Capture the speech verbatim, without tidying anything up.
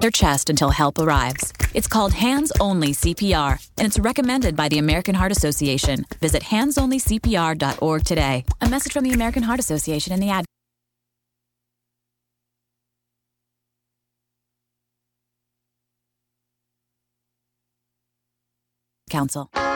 their chest until help arrives. It's called hands-only C P R, and it's recommended by the American Heart Association. Visit hands only c p r dot org today. A message from the American Heart Association and the ad Council.